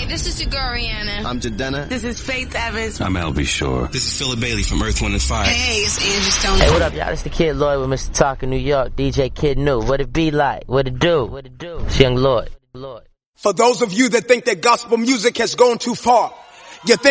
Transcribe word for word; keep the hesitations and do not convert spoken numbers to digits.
this is your girl Rihanna. I'm Jadena. This is Faith Evans. I'm L B Shore. This is Philip Bailey from Earth, Wind and Fire. Hey, it's Angie Stone. Hey, what up, y'all? It's the Kid Lloyd with Mister Talk in New York. D J Kid New. What it be like? What it do? What it do? It's Young Lloyd. Lloyd. For those of you that think that gospel music has gone too far, you think